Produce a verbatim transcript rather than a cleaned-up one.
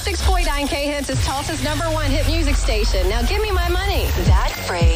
six point nine K-Hits is Tulsa's number one hit music station. Now give me my money. That phrase